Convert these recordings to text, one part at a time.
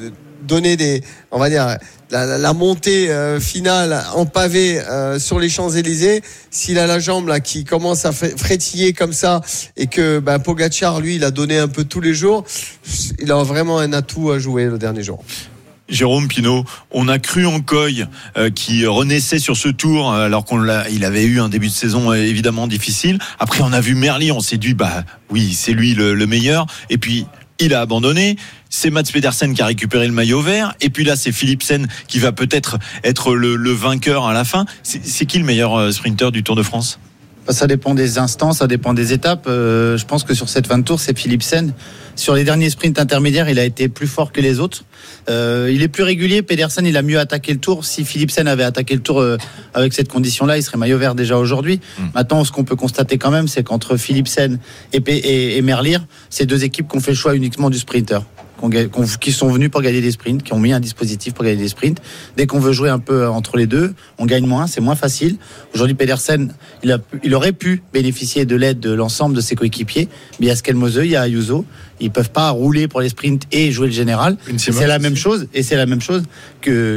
donner on va dire la montée finale en pavé sur les Champs-Élysées. S'il a la jambe là qui commence à frétiller comme ça et que Pogačar lui il a donné un peu tous les jours, il a vraiment un atout à jouer le dernier jour. Jérôme Pinault, on a cru en Coy qui renaissait sur ce tour alors il avait eu un début de saison évidemment difficile. Après on a vu Merlier, on s'est dit oui c'est lui le meilleur, et puis il a abandonné. C'est Mats Pedersen qui a récupéré le maillot vert, et puis là c'est Philipsen qui va peut-être être le vainqueur à la fin. C'est qui le meilleur sprinter du Tour de France ? Ça dépend des instants, ça dépend des étapes. Je pense que sur cette fin de tour, c'est Philipsen. Sur les derniers sprints intermédiaires, il a été plus fort que les autres. Il est plus régulier. Pedersen, il a mieux attaqué le tour. Si Philipsen avait attaqué le tour avec cette condition-là, il serait maillot vert déjà aujourd'hui. Maintenant, ce qu'on peut constater quand même, c'est qu'entre Philipsen et Merlier, c'est deux équipes qui ont fait le choix uniquement du sprinter, qui sont venus pour gagner des sprints, qui ont mis un dispositif pour gagner des sprints. Dès qu'on veut jouer un peu entre les deux, on gagne moins, c'est moins facile. Aujourd'hui, Pedersen, il aurait pu bénéficier de l'aide de l'ensemble de ses coéquipiers, mais il y a Skelmose, il y a Ayuso. Ils peuvent pas rouler pour les sprints et jouer le général. C'est la même chose, et c'est la même chose que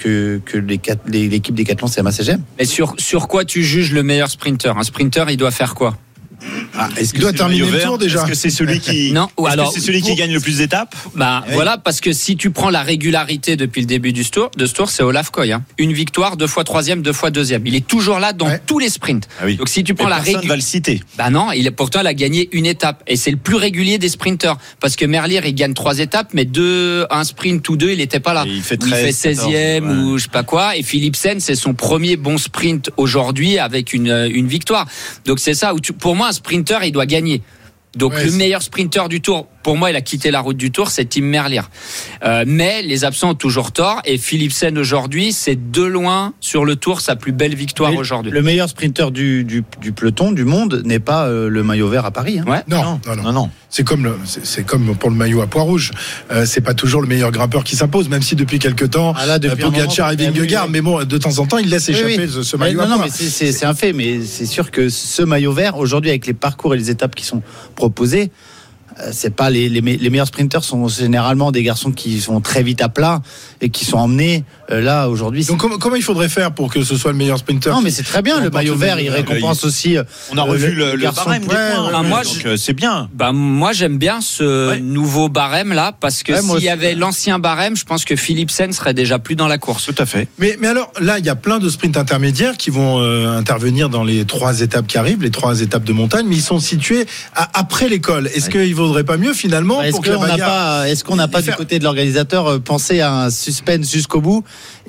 l'équipe Decathlon CMA-CGM. Mais sur quoi tu juges le meilleur sprinter ? Un sprinter, il doit faire quoi ? Est-ce qu'il doit terminer le tour déjà ? Est-ce que c'est celui qui qui gagne le plus d'étapes ? Voilà, parce que si tu prends la régularité depuis le début de ce tour, c'est Olaf Koy. Une victoire, 2 fois 3e, 2 fois 2e. Il est toujours là dans tous les sprints. Ah oui. Donc si tu prends personne va le citer. Non, pourtant il a gagné une étape, et c'est le plus régulier des sprinters, parce que Merlier il gagne 3 étapes, mais un sprint ou 2 il n'était pas là. Il fait 16e 14, ou je sais pas quoi. Et Philipsen, c'est son premier bon sprint aujourd'hui avec une victoire. Donc c'est ça où pour moi un sprinter il doit gagner. Donc le meilleur sprinter du Tour, pour moi, il a quitté la route du Tour, c'est Tim Merlier. Mais les absents ont toujours tort, et Philipsen aujourd'hui, c'est de loin sur le Tour sa plus belle victoire aujourd'hui. Le meilleur sprinter du peloton, du monde, n'est pas le maillot vert à Paris. Ouais. Non. C'est comme pour le maillot à pois rouge. C'est pas toujours le meilleur grimpeur qui s'impose, même si depuis quelques temps, Pogačar et Vingegaard, mais bon, de temps en temps, il laisse échapper ce maillot à pois. Non, mais c'est un fait, mais c'est sûr que ce maillot vert, aujourd'hui, avec les parcours et les étapes qui sont proposées, c'est pas les meilleurs sprinters sont généralement des garçons qui sont très vite à plat et qui sont emmenés là aujourd'hui. Donc comment il faudrait faire pour que ce soit le meilleur sprinter ? Non, mais c'est très bien, le maillot vert il récompense aussi. On a revu le barème des points. C'est bien. Moi j'aime bien ce nouveau barème là, parce que s'il y avait l'ancien barème, je pense que Philipsen serait déjà plus dans la course. Tout à fait. Mais alors là, il y a plein de sprints intermédiaires qui vont intervenir dans les 3 étapes qui arrivent, les 3 étapes de montagne, mais ils sont situés après l'école. Est-ce qu'il vaudrait pas mieux finalement est-ce qu'on n'a pas du côté de l'organisateur pensé à un suspense jusqu'au bout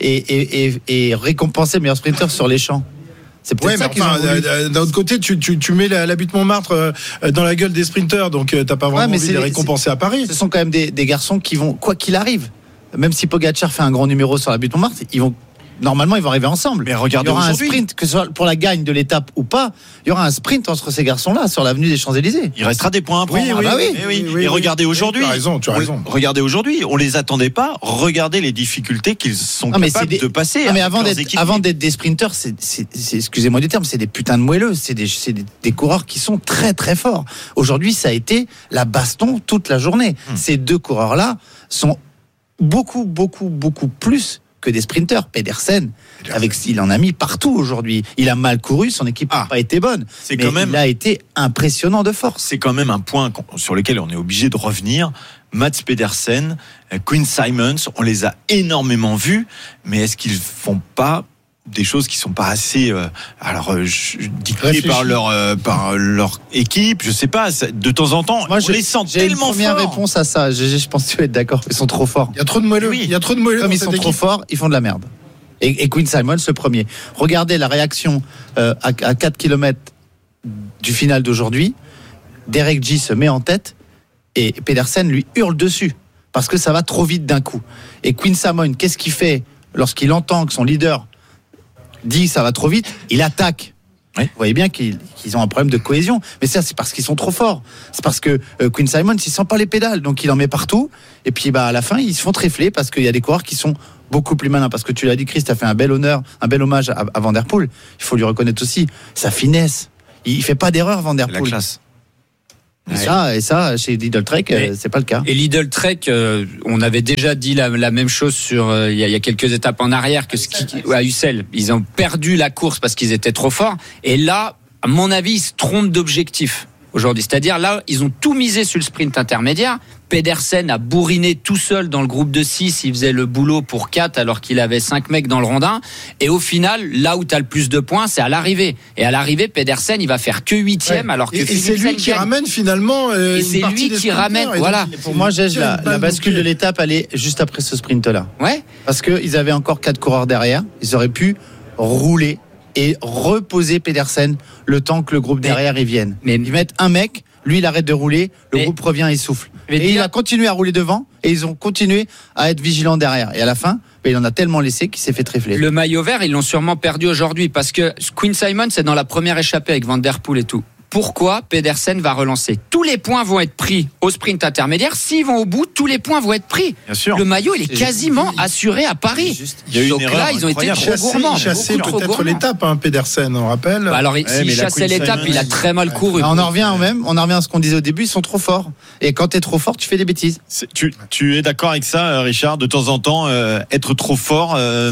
et récompenser le meilleur sprinter sur les champs? C'est peut-être ça qu'ils ont voulu. D'un autre côté, tu mets la butte Montmartre dans la gueule des sprinters, donc t'as pas vraiment envie de les récompenser à Paris. Ce sont quand même des garçons qui vont, quoi qu'il arrive, même si Pogačar fait un grand numéro sur la butte Montmartre, normalement ils vont arriver ensemble. Mais regardez, il y aura aujourd'hui un sprint, que ce soit pour la gagne de l'étape ou pas, il y aura un sprint entre ces garçons-là sur l'avenue des Champs-Élysées. Il restera des points à prendre. Oui. Et regardez aujourd'hui. Tu as raison. Regardez aujourd'hui, on les attendait pas. Regardez les difficultés qu'ils sont capables de passer. Mais avant d'être des sprinters, excusez-moi du terme, c'est des putains de moelleux. C'est des coureurs qui sont très très forts. Aujourd'hui, ça a été la baston toute la journée. Ces 2 coureurs-là sont beaucoup plus que des sprinters. Pedersen, il en a mis partout aujourd'hui. Il a mal couru, son équipe n'a pas été bonne. Il a été impressionnant de force. C'est quand même un point sur lequel on est obligé de revenir. Mats Pedersen, Quinn Simmons, on les a énormément vus, mais est-ce qu'ils font pas des choses qui sont pas assez dictées par leur équipe, je sais pas, de temps en temps on les sent tellement forts. J'ai une première réponse à ça, je pense que tu vas être d'accord, ils sont trop forts. Il y a trop de moelleux. Comme ils sont trop forts, ils font de la merde. Et Quinn Simmons le premier. Regardez la réaction à 4 km du final d'aujourd'hui. Derek J se met en tête et Pedersen lui hurle dessus parce que ça va trop vite d'un coup. Et Quinn Simmons, qu'est-ce qu'il fait lorsqu'il entend que son leader dit ça va trop vite, il attaque. Vous voyez bien qu'ils ont un problème de cohésion, mais ça c'est parce qu'ils sont trop forts. C'est parce que Quinn Simmons il sent pas les pédales, donc il en met partout. Et puis à la fin ils se font tréfler parce qu'il y a des coureurs qui sont beaucoup plus malins. Parce que tu l'as dit, Chris, t'as fait un bel hommage à Van Der Poel. Il faut lui reconnaître aussi sa finesse. Il fait pas d'erreur, Van Der Poel. La classe. Et ça, chez Lidl Trek, c'est pas le cas. Et Lidl Trek, on avait déjà dit la même chose sur il y a quelques étapes en arrière que à Ussel, ils ont perdu la course parce qu'ils étaient trop forts. Et là, à mon avis, ils se trompent d'objectif aujourd'hui. C'est-à-dire là, ils ont tout misé sur le sprint intermédiaire. Pedersen a bourriné tout seul dans le groupe de 6, il faisait le boulot pour 4 alors qu'il avait 5 mecs dans le rondin. Et au final, là où tu as le plus de points, c'est à l'arrivée. Et à l'arrivée, Pedersen, il va faire que 8e alors que c'est lui qui ramène finalement et c'est lui qui ramène, voilà. Donc, pour moi, la bascule de l'étape, elle est juste après ce sprint-là. Ouais. Parce qu'ils avaient encore 4 coureurs derrière, ils auraient pu rouler et reposer Pedersen le temps que le groupe derrière y vienne. Ils mettent un mec, lui il arrête de rouler, le groupe revient, il souffle. Et il a continué à rouler devant et ils ont continué à être vigilants derrière. Et à la fin, il en a tellement laissé qu'il s'est fait trifler. Le maillot vert, ils l'ont sûrement perdu aujourd'hui parce que Quinn Simmons c'est dans la première échappée avec Van Der Poel et tout. Pourquoi Pedersen va relancer? Tous les points vont être pris au sprint intermédiaire. S'ils vont au bout, tous les points vont être pris. Bien sûr. Le maillot, il est quasiment assuré à Paris. Il y a eu donc une erreur là, ils ont été trop gourmands. Il chassait peut-être l'étape, Pedersen, on rappelle. Bah alors, s'il chassait l'étape, il a très mal couru. On en revient à ce qu'on disait au début, ils sont trop forts. Et quand t'es trop fort, tu fais des bêtises. Tu es d'accord avec ça, Richard? De temps en temps, être trop fort,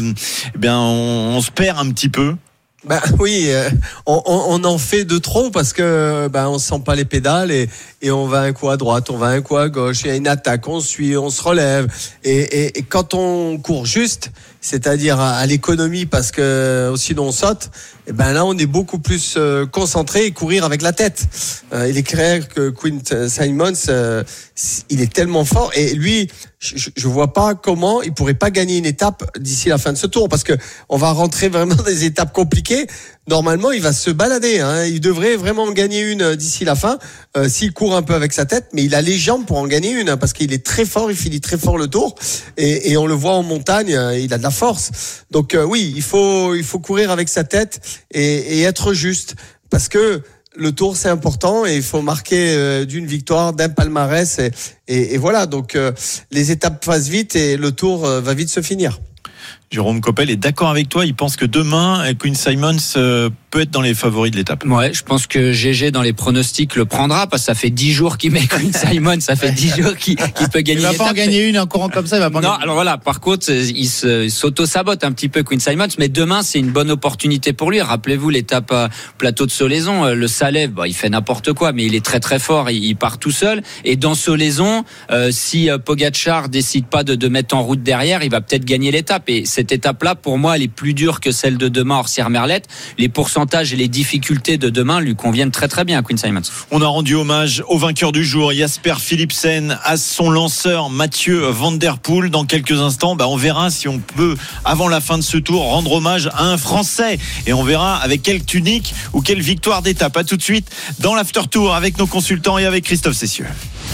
on se perd un petit peu. Ben oui, on en fait de trop parce que on sent pas les pédales et on va un coup à droite, on va un coup à gauche, il y a une attaque, on suit, on se relève et quand on court juste, c'est-à-dire à l'économie parce que sinon on saute, et là on est beaucoup plus concentré et courir avec la tête. Il est clair que Quinn Simmons il est tellement fort et lui je vois pas comment il pourrait pas gagner une étape d'ici la fin de ce tour parce que on va rentrer vraiment dans des étapes compliquées. Normalement, il va se balader. Il devrait vraiment gagner une d'ici la fin s'il court un peu avec sa tête. Mais il a les jambes pour en gagner une parce qu'il est très fort. Il finit très fort le tour et on le voit en montagne. Il a de la force. Donc oui, il faut courir avec sa tête et être juste parce que le tour c'est important et il faut marquer d'une victoire, d'un palmarès et voilà. Donc les étapes passent vite et le tour va vite se finir. Jérôme Coppel est d'accord avec toi. Il pense que demain, Quinn Simmons peut être dans les favoris de l'étape. Ouais, je pense que GG dans les pronostics le prendra parce que ça fait 10 jours qu'il met Quinn Simmons. Ça fait 10 jours qu'il peut gagner l'étape. Il va pas en gagner une en courant comme ça. Il va pas non, alors voilà. Par contre, il s'auto-sabote un petit peu Quinn Simmons. Mais demain, c'est une bonne opportunité pour lui. Rappelez-vous l'étape plateau de Solaison. Le Salève, il fait n'importe quoi, mais il est très très fort. Il part tout seul. Et dans Solaison, si Pogačar décide pas de mettre en route derrière, il va peut-être gagner l'étape. Et cette étape-là, pour moi, elle est plus dure que celle de demain Orsières-Merlette. Les pourcentages et les difficultés de demain lui conviennent très très bien à Quinn Simmons. On a rendu hommage au vainqueur du jour, Jasper Philipsen, à son lanceur Mathieu Van Der Poel. Dans quelques instants, on verra si on peut, avant la fin de ce tour, rendre hommage à un Français. Et on verra avec quelle tunique ou quelle victoire d'étape. À tout de suite dans l'After Tour avec nos consultants et avec Christophe Cessieux.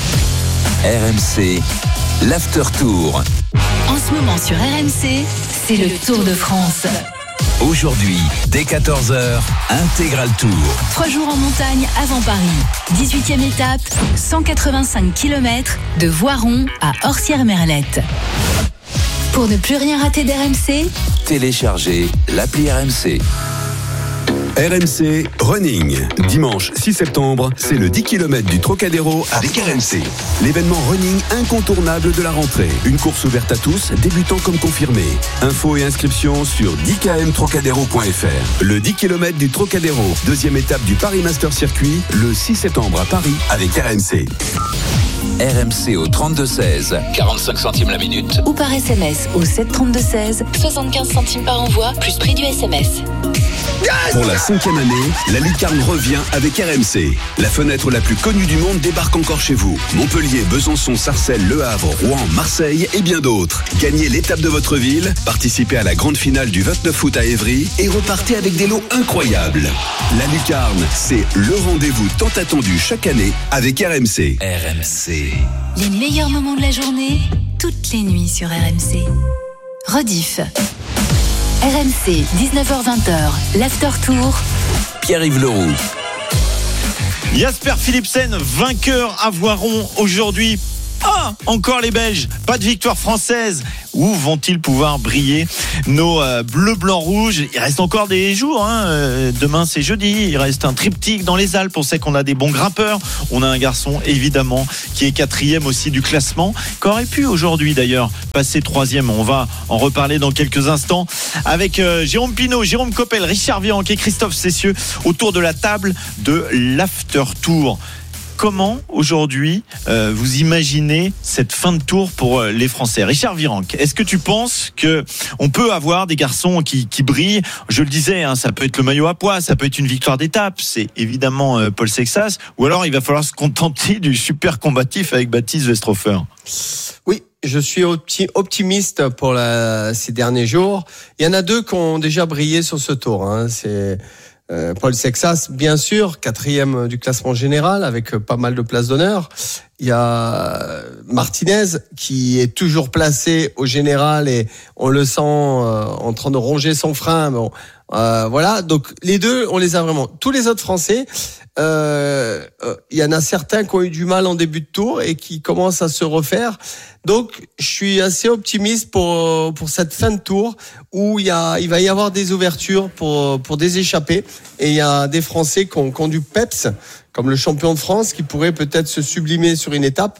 RMC, l'After Tour. En ce moment sur RMC, c'est le Tour de France. Aujourd'hui, dès 14h, Intégral Tour. 3 jours en montagne avant Paris. 18e étape, 185 km de Voiron à Orsières-Merlette. Pour ne plus rien rater d'RMC, téléchargez l'appli RMC. RMC Running. Dimanche 6 septembre, c'est le 10 km du Trocadéro avec RMC. L'événement running incontournable de la rentrée. Une course ouverte à tous, débutants comme confirmés. Infos et inscriptions sur 10kmtrocadéro.fr. Le 10 km du Trocadéro, deuxième étape du Paris Master Circuit, le 6 septembre à Paris avec RMC. RMC au 32-16, 45 centimes la minute. Ou par SMS au 732-16, 75 centimes par envoi, plus prix du SMS. Pour la 5e année, la Lucarne revient avec RMC. La fenêtre la plus connue du monde débarque encore chez vous. Montpellier, Besançon, Sarcelles, Le Havre, Rouen, Marseille et bien d'autres. Gagnez l'étape de votre ville, participez à la grande finale du 29 août à Évry et repartez avec des lots incroyables. La Lucarne, c'est le rendez-vous tant attendu chaque année avec RMC. RMC. Les meilleurs moments de la journée, toutes les nuits sur RMC. Rediff. RMC, 19h-20h, l'After Tour. Pierre-Yves Leroux. Jasper Philipsen, vainqueur à Voiron aujourd'hui. pas encore les Belges, pas de victoire française. Où vont-ils pouvoir briller nos bleus, blancs, rouges? Il reste encore des jours, demain c'est jeudi, il reste un triptyque dans les Alpes. On sait qu'on a des bons grimpeurs, on a un garçon évidemment qui est 4e aussi du classement, qui aurait pu aujourd'hui d'ailleurs passer 3e. On va en reparler dans quelques instants avec Jérôme Pinault, Jérôme Coppel, Richard Virenque et Christophe Cessieux autour de la table de l'After Tour. Comment aujourd'hui vous imaginez cette fin de tour pour les Français? Richard Virenque, est-ce que tu penses que on peut avoir des garçons qui brillent? Je le disais, ça peut être le maillot à pois, ça peut être une victoire d'étape, c'est évidemment Paul Sexas, ou alors il va falloir se contenter du super combatif avec Baptiste Westhofer. Oui, je suis optimiste pour ces derniers jours. Il y en a 2 qui ont déjà brillé sur ce tour. C'est Paul Sexas, bien sûr, 4e du classement général avec pas mal de places d'honneur. Il y a Martinez qui est toujours placé au général et on le sent en train de ronger son frein. Bon, voilà, donc les 2, on les a vraiment. Tous les autres Français, il y en a certains qui ont eu du mal en début de tour et qui commencent à se refaire. Donc, je suis assez optimiste pour cette fin de tour où il va y avoir des ouvertures pour des échappées et il y a des Français qui ont du peps, comme le champion de France, qui pourrait peut-être se sublimer sur une étape,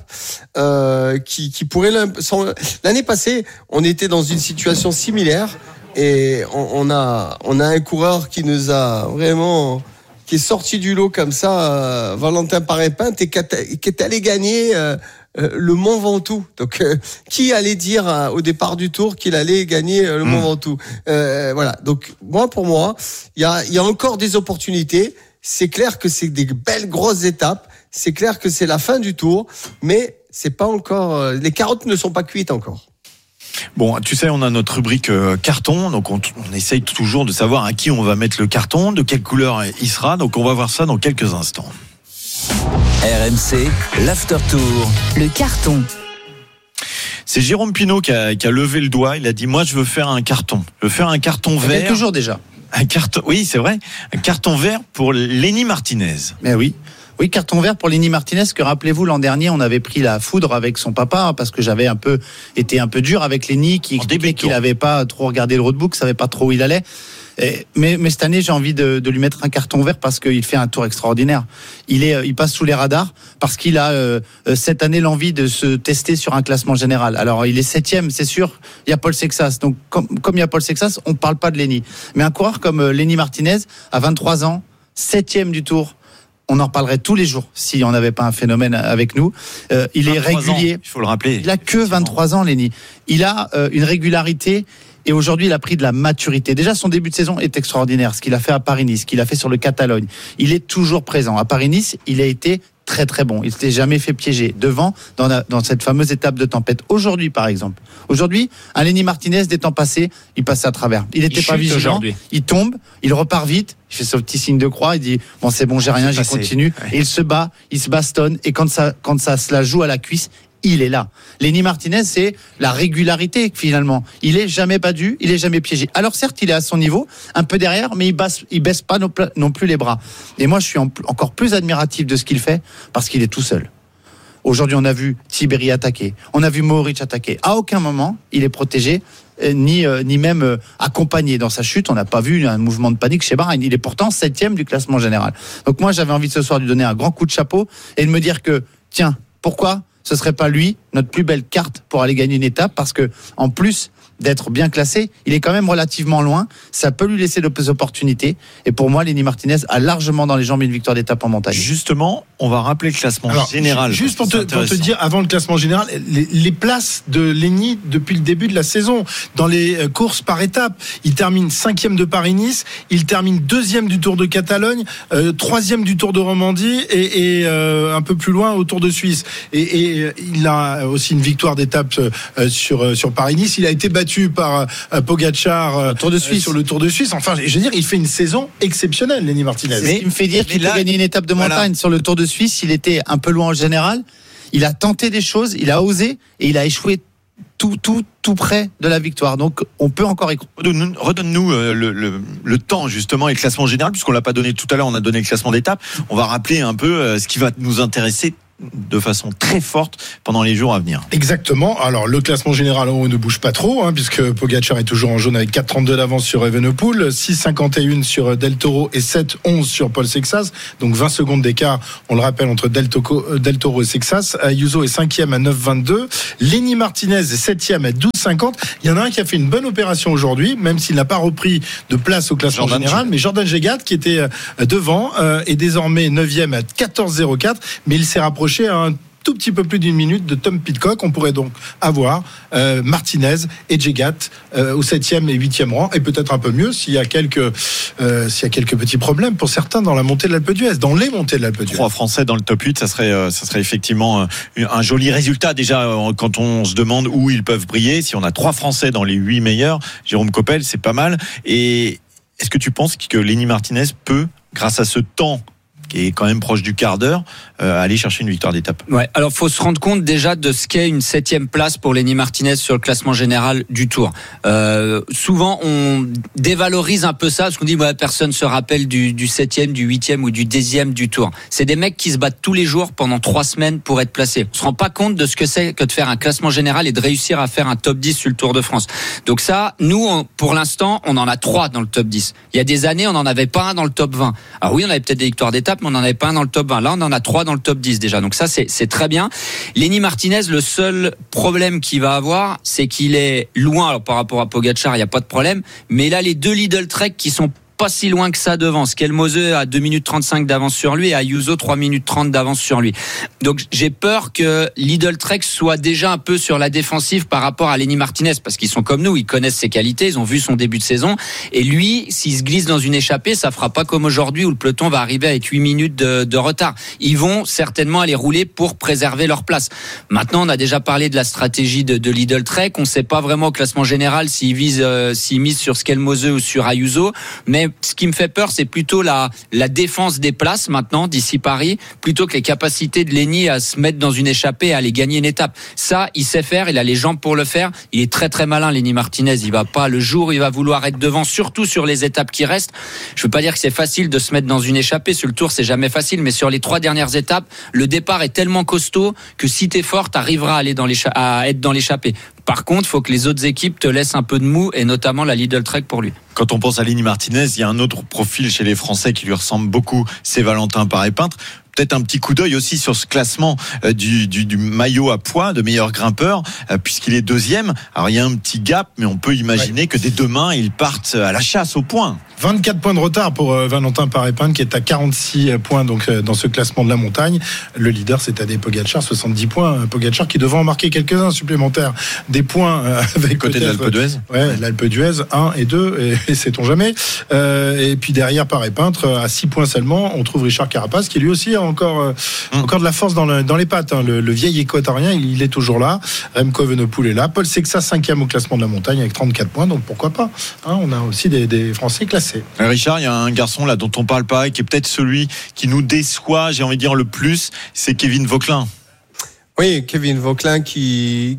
qui pourrait l'année passée, on était dans une situation similaire et on a un coureur qui nous a vraiment, qui est sorti du lot comme ça, Valentin Paré-Pinte, et qui est allé gagner le Mont Ventoux. Donc, qui allait dire au départ du tour qu'il allait gagner le Mont Ventoux? Voilà. Donc, pour moi, il y a encore des opportunités. C'est clair que c'est des belles grosses étapes. C'est clair que c'est la fin du tour, mais c'est pas encore. Les carottes ne sont pas cuites encore. Bon, tu sais, on a notre rubrique carton, donc on essaye toujours de savoir à qui on va mettre le carton, de quelle couleur il sera. Donc, on va voir ça dans quelques instants. RMC, l'After Tour. Le carton. C'est Jérôme Pinault qui a levé le doigt. Il a dit, moi, je veux faire un carton. Je veux faire un carton vert. Quelques jours déjà. Un carton, oui, c'est vrai. Un carton vert pour Lenny Martinez. Mais oui. Oui, carton vert pour Lenny Martinez, que rappelez-vous, l'an dernier, on avait pris la foudre avec son papa, parce que j'avais été un peu dur avec Lenny, qui expliquait qu'il n'avait pas trop regardé le roadbook, savait pas trop où il allait. Mais cette année, j'ai envie de lui mettre un carton vert parce qu'il fait un tour extraordinaire. Il passe sous les radars parce qu'il a cette année l'envie de se tester sur un classement général. Alors, il est 7e, c'est sûr. Il y a Paul Sexas. Donc, comme il y a Paul Sexas, on parle pas de Lenny. Mais un coureur comme Lenny Martinez, à 23 ans, 7e du tour, on en reparlerait tous les jours si on n'avait pas un phénomène avec nous. Il est régulier. Il faut le rappeler. Il a que 23 ans, Lenny. Il a une régularité. Et aujourd'hui, il a pris de la maturité. Déjà, son début de saison est extraordinaire. Ce qu'il a fait à Paris-Nice, ce qu'il a fait sur le Catalogne. Il est toujours présent. À Paris-Nice, il a été très très bon. Il s'était jamais fait piéger devant dans cette fameuse étape de tempête. Aujourd'hui, par exemple. Aujourd'hui, un Lenny Martinez des temps passés, il passait à travers. Il n'était pas vigilant. Aujourd'hui. Il tombe, il repart vite. Il fait son petit signe de croix. Il dit bon, c'est bon, j'ai rien, j'y continue. Ouais. Et il se bat, il se bastonne. Et quand ça se la joue à la cuisse, il est là. Lenny Martinez, c'est la régularité finalement. Il est jamais battu, il est jamais piégé. Alors certes, il est à son niveau, un peu derrière, mais il baisse pas non plus les bras. Et moi, je suis encore plus admiratif de ce qu'il fait parce qu'il est tout seul. Aujourd'hui, on a vu Tiberi attaquer, on a vu Mohoric attaquer. À aucun moment, il est protégé, ni même accompagné dans sa chute. On n'a pas vu un mouvement de panique chez Bahreïn. Il est pourtant 7e du classement général. Donc moi, j'avais envie de ce soir de lui donner un grand coup de chapeau et de me dire que, tiens, pourquoi ce serait pas lui notre plus belle carte pour aller gagner une étape, parce que en plus d'être bien classé, il est quand même relativement loin, ça peut lui laisser de opportunités, et pour moi Lenny Martinez a largement dans les jambes une victoire d'étape en montagne. Justement, on va rappeler le classement général. Juste pour te dire, avant le classement général, les places de Lenny depuis le début de la saison, dans les courses par étape, il termine 5e de Paris-Nice, il termine 2e du Tour de Catalogne, 3e du Tour de Romandie et un peu plus loin au Tour de Suisse. Et il a aussi une victoire d'étape sur Paris-Nice. Il a été battu par Pogačar sur le Tour de Suisse. Enfin, je veux dire, il fait une saison exceptionnelle, Lenny Martinez. C'est ce qui me fait dire qu'il peut gagner une étape de montagne. Sur le Tour de Suisse, il était un peu loin en général. Il a tenté des choses, il a osé et il a échoué tout près de la victoire. Donc, on peut encore y croire. Redonne-nous le temps, justement, et le classement général, puisqu'on l'a pas donné tout à l'heure, on a donné le classement d'étape. On va rappeler un peu ce qui va nous intéresser de façon très forte pendant les jours à venir. Exactement. Alors le classement général en haut ne bouge pas trop, puisque Pogačar est toujours en jaune avec 4,32 d'avance sur Evenepoel, 6,51 sur Del Toro et 7,11 sur Paul Sexas. Donc 20 secondes d'écart, on le rappelle, entre Del Toro et Sexas. Ayuso est 5e à 9,22. Lenny Martinez est 7e à 12,50. Il y en a un qui a fait une bonne opération aujourd'hui, même s'il n'a pas repris de place au classement général, mais Jordan Jegat, qui était devant, est désormais 9e à 14,04, mais il s'est rapproché à un tout petit peu plus d'une minute de Tom Pidcock. On pourrait donc avoir Martinez et Jegat au 7e et 8e rang, et peut-être un peu mieux s'il y a quelques petits problèmes pour certains dans la montée de l'Alpe d'Huez, dans les montées de l'Alpe d'Huez. 3 Français dans le top 8, ça serait effectivement un joli résultat déjà quand on se demande où ils peuvent briller. Si on a 3 Français dans les 8 meilleurs, Jérôme Coppel, c'est pas mal. Et est-ce que tu penses que Lenny Martinez peut, grâce à ce temps qui est quand même proche du quart d'heure, aller chercher une victoire d'étape? Ouais, alors faut se rendre compte déjà de ce qu'est une 7e place pour Lenny Martinez sur le classement général du Tour. Souvent on dévalorise un peu ça, parce qu'on dit personne se rappelle du 7e, du 8e ou du 10e du Tour. C'est des mecs qui se battent tous les jours pendant 3 semaines pour être placés. On se rend pas compte de ce que c'est que de faire un classement général et de réussir à faire un top 10 sur le Tour de France. Donc ça, nous, pour l'instant, on en a 3 dans le top 10. Il y a des années, on n'en avait pas un dans le top 20. Alors oui, on avait peut-être des victoires d'étape, mais on n'en avait pas un dans le top 20. Là, on en a 3 dans le top 10 déjà. Donc ça, c'est très bien. Lenny Martinez, le seul problème qu'il va avoir, c'est qu'il est loin. Alors par rapport à Pogačar, il n'y a pas de problème. Mais là, les 2 Lidl Trek qui sont pas si loin que ça devant. Skelmose a 2 minutes 35 d'avance sur lui et Ayuso 3 minutes 30 d'avance sur lui. Donc j'ai peur que Lidl Trek soit déjà un peu sur la défensive par rapport à Lenny Martinez, parce qu'ils sont comme nous, ils connaissent ses qualités, ils ont vu son début de saison, et lui, s'il se glisse dans une échappée, ça fera pas comme aujourd'hui où le peloton va arriver avec 8 minutes de retard. Ils vont certainement aller rouler pour préserver leur place. Maintenant, on a déjà parlé de la stratégie de Lidl Trek, on sait pas vraiment au classement général s'ils misent sur Skelmose ou sur Ayuso, mais ce qui me fait peur, c'est plutôt la défense des places maintenant d'ici Paris, plutôt que les capacités de Lenny à se mettre dans une échappée et à aller gagner une étape. Ça, il sait faire, il a les jambes pour le faire. Il est très très malin, Lenny Martinez. Il va pas, le jour où il va vouloir être devant, surtout sur les étapes qui restent. Je veux pas dire que c'est facile de se mettre dans une échappée. Sur le Tour, c'est jamais facile, mais sur les 3 dernières étapes, le départ est tellement costaud que si t'es fort, t'arriveras à être dans l'échappée. Par contre, il faut que les autres équipes te laissent un peu de mou, et notamment la Lidl Trek pour lui. Quand on pense à Lenny Martinez, il y a un autre profil chez les Français qui lui ressemble beaucoup, c'est Valentin Paré-Peintre. Peut-être un petit coup d'œil aussi sur ce classement du maillot à poids de meilleur grimpeur, puisqu'il est 2e. Alors il y a un petit gap, mais on peut imaginer que dès demain, ils partent à la chasse au point. 24 points de retard pour Valentin Paré-Peintre, qui est à 46 points donc dans ce classement de la montagne. Le leader, c'est Tadej Pogačar, 70 points. Pogačar qui devrait en marquer quelques-uns supplémentaires, des points avec côté de l'Alpe d'Huez. Ouais, l'Alpe d'Huez 1 et 2, et sait-on jamais. Et puis derrière Paré-Peintre, à 6 points seulement, on trouve Richard Carapaz, qui lui aussi a encore de la force dans les pattes. Le vieil équatorien, il est toujours là. Remco Evenepoel est là. Paul Sexas, 5e au classement de la montagne avec 34 points. Donc pourquoi pas, on a aussi des Français classés. Richard, il y a un garçon là dont on parle pas, et qui est peut-être celui qui nous déçoit, j'ai envie de dire le plus, c'est Kevin Vauquelin. Oui, Kevin Vauquelin qui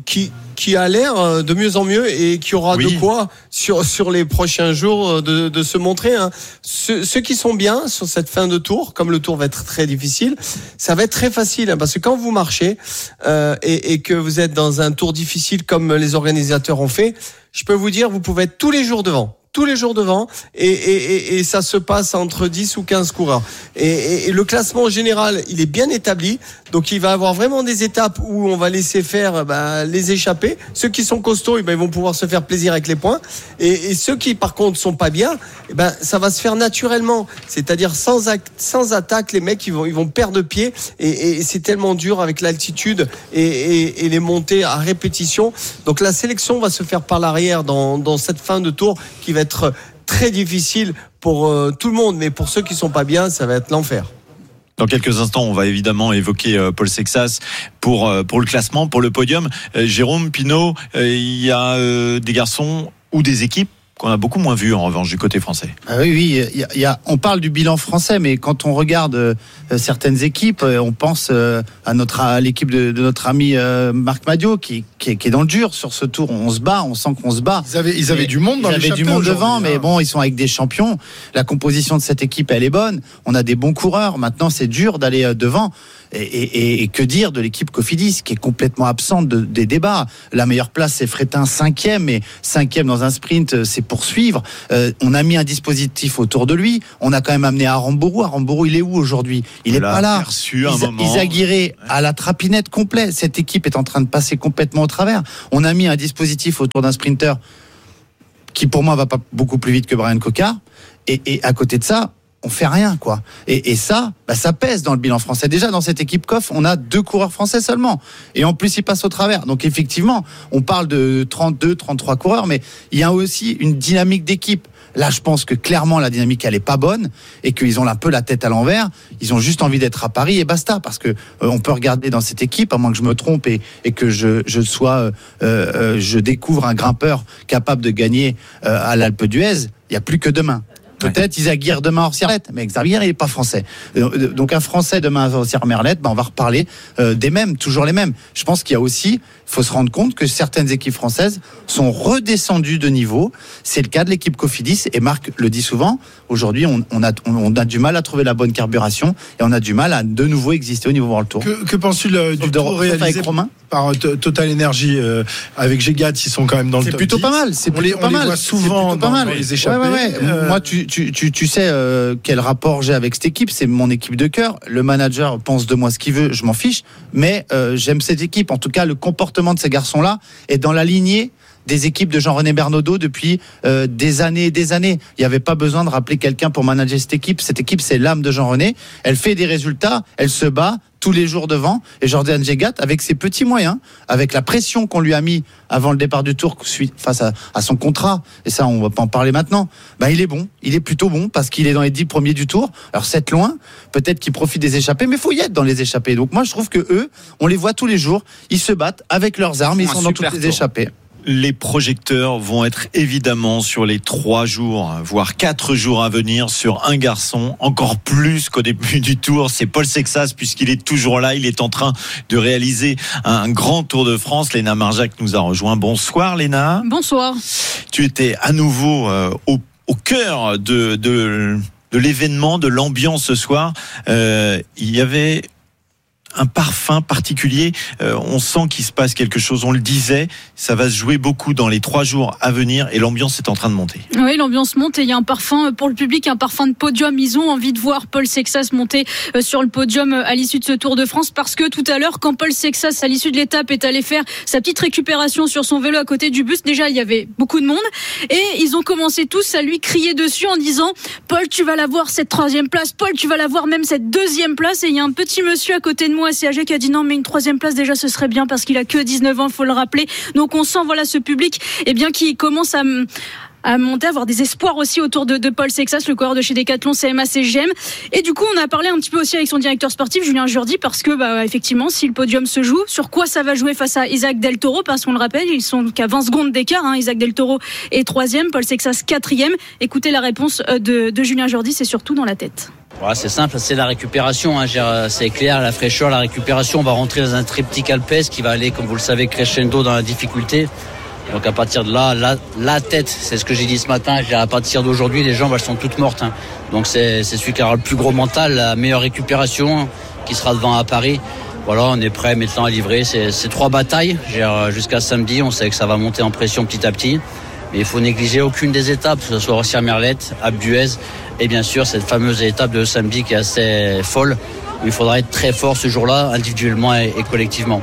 a l'air de mieux en mieux, et qui aura de quoi sur les prochains jours de se montrer. Ceux qui sont bien sur cette fin de tour, comme le tour va être très difficile, ça va être très facile, parce que quand vous marchez et que vous êtes dans un tour difficile comme les organisateurs ont fait, je peux vous dire, vous pouvez être tous les jours devant, et ça se passe entre 10 ou 15 coureurs. Et le classement général, il est bien établi, donc il va avoir vraiment des étapes où on va laisser faire les échappées. Ceux qui sont costauds, ils vont pouvoir se faire plaisir avec les points, et ceux qui par contre sont pas bien, ça va se faire naturellement, c'est-à-dire sans attaque. Les mecs ils vont perdre pied, et c'est tellement dur avec l'altitude et les montées à répétition. Donc la sélection va se faire par l'arrière dans cette fin de tour qui va être très difficile pour tout le monde, mais pour ceux qui sont pas bien, ça va être l'enfer. Dans quelques instants, on va évidemment évoquer Paul Sexas pour le classement, pour le podium. Jérôme Pinot, il y a des garçons ou des équipes qu'on a beaucoup moins vu en revanche du côté français. Oui, on parle du bilan français, mais quand on regarde certaines équipes, on pense à l'équipe de notre ami Marc Madiot qui est dans le dur sur ce tour. On sent qu'on se bat. Ils avaient du monde dans les chapeaux. Ils avaient du monde devant, mais bon, ils sont avec des champions. La composition de cette équipe, elle est bonne. On a des bons coureurs. Maintenant, c'est dur d'aller devant. Et que dire de l'équipe Cofidis qui est complètement absente des débats. La meilleure place c'est Frétin 5e, mais 5e dans un sprint c'est poursuivre. On a mis un dispositif autour de lui. On a quand même amené Aramburu. Aramburu il est où aujourd'hui? Il est pas là. Izaguirre à la trapinette complet. Cette équipe est en train de passer complètement au travers. On a mis un dispositif autour d'un sprinter qui pour moi va pas beaucoup plus vite que Brian Cocard. Et à côté de ça, on fait rien, quoi. Et ça, ça pèse dans le bilan français. Déjà, dans cette équipe COF, on a 2 coureurs français seulement. Et en plus, ils passent au travers. Donc, effectivement, on parle de 32, 33 coureurs, mais il y a aussi une dynamique d'équipe. Là, je pense que clairement, la dynamique, elle est pas bonne et qu'ils ont un peu la tête à l'envers. Ils ont juste envie d'être à Paris et basta. Parce que on peut regarder dans cette équipe, à moins que je me trompe et que je découvre un grimpeur capable de gagner à l'Alpe d'Huez. Il y a plus que demain. Peut-être Izaguirre demain à Orsières-Merlette, mais Izaguirre il n'est pas français. Donc un Français demain à Orsières-Merlette, on va reparler des mêmes, toujours les mêmes. Je pense qu'il y a aussi, il faut se rendre compte que certaines équipes françaises sont redescendues de niveau. C'est le cas de l'équipe Cofidis et Marc le dit souvent. Aujourd'hui, on a du mal à trouver la bonne carburation et on a du mal à de nouveau exister au niveau World Tour. Que penses-tu du tour réalisé par Total Energy avec Gégat? Ils sont quand même dans le top 10. C'est plutôt pas mal. On les voit souvent dans les échappées. Moi, tu sais quel rapport j'ai avec cette équipe. C'est mon équipe de cœur. Le manager pense de moi ce qu'il veut, je m'en fiche. Mais j'aime cette équipe. En tout cas, le comportement de ces garçons-là est dans la lignée des équipes de Jean-René Bernaudot depuis des années et des années. Il n'y avait pas besoin de rappeler quelqu'un pour manager cette équipe. Cette équipe, c'est l'âme de Jean-René. Elle fait des résultats, elle se bat tous les jours devant. Et Jordan Gégat, avec ses petits moyens, avec la pression qu'on lui a mis avant le départ du Tour face à son contrat, et ça, on va pas en parler maintenant, il est bon. Il est plutôt bon parce qu'il est dans les 10 premiers du Tour. Alors, 7 loin, peut-être qu'il profite des échappées, mais il faut y être dans les échappées. Donc, moi, je trouve que eux, on les voit tous les jours. Ils se battent avec leurs armes, ils sont dans toutes les échappées. Les projecteurs vont être évidemment sur les 3 jours, voire 4 jours à venir sur un garçon, encore plus qu'au début du Tour. C'est Paul Sexas, puisqu'il est toujours là. Il est en train de réaliser un grand Tour de France. Léna Marjac nous a rejoint. Bonsoir Léna. Bonsoir. Tu étais à nouveau au cœur de l'événement, de l'ambiance ce soir. Il y avait un parfum particulier, on sent qu'il se passe quelque chose, on le disait, ça va se jouer beaucoup dans les 3 jours à venir et l'ambiance est en train de monter. Oui, l'ambiance monte et il y a un parfum pour le public, un parfum de podium. Ils ont envie de voir Paul Sexas monter sur le podium à l'issue de ce Tour de France, parce que tout à l'heure, quand Paul Sexas, à l'issue de l'étape, est allé faire sa petite récupération sur son vélo à côté du bus, déjà il y avait beaucoup de monde et ils ont commencé tous à lui crier dessus en disant « Paul, tu vas l'avoir cette 3e place, Paul, tu vas l'avoir même cette 2e place » et il y a un petit monsieur à côté de moi assez âgé qui a dit non, mais une 3e place déjà ce serait bien parce qu'il a que 19 ans, il faut le rappeler. Donc on sent ce public qui commence à monter, à avoir des espoirs aussi autour de Paul Sexas, le coureur de chez Decathlon CMA CGM. Et du coup, on a parlé un petit peu aussi avec son directeur sportif, Julien Jourdi, parce que, effectivement, si le podium se joue, sur quoi ça va jouer face à Isaac Del Toro? Parce qu'on le rappelle, ils sont qu'à 20 secondes d'écart, Isaac Del Toro est 3e, Paul Sexas 4e. Écoutez la réponse de Julien Jourdi, c'est surtout dans la tête. Voilà, c'est simple, c'est la récupération, c'est clair, la fraîcheur, la récupération. On va rentrer dans un triptyque alpestre qui va aller, comme vous le savez, crescendo dans la difficulté. Donc à partir de là, la tête, c'est ce que j'ai dit ce matin, à partir d'aujourd'hui, les jambes elles sont toutes mortes. Donc c'est celui qui aura le plus gros mental, la meilleure récupération, qui sera devant à Paris. Voilà, on est prêt maintenant à livrer. C'est 3 batailles, jusqu'à samedi, on sait que ça va monter en pression petit à petit. Mais il faut négliger aucune des étapes, que ce soit Orsières-Merlette, Alpe d'Huez, et bien sûr cette fameuse étape de samedi qui est assez folle, où il faudra être très fort ce jour-là, individuellement et collectivement.